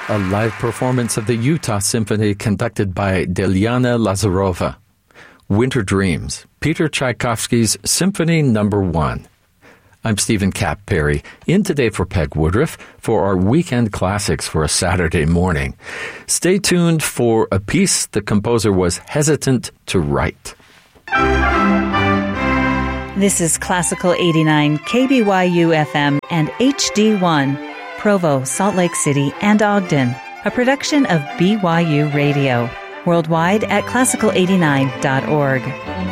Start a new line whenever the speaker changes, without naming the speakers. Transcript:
A live performance of the Utah Symphony conducted by Delyana Lazarova. Winter Dreams, Peter Tchaikovsky's Symphony No. 1. I'm Stephen Cap Perry, in today for Peg Woodruff for our weekend classics for a Saturday morning. Stay tuned for a piece the composer was hesitant to write.
This is Classical 89, KBYU FM and HD1, Provo, Salt Lake City, and Ogden, a production of BYU Radio. Worldwide at classical89.org.